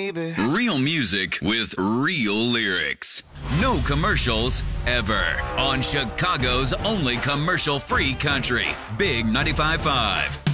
baby. Real music with real lyrics. No commercials ever. On Chicago's only commercial-free country. Big 95.5.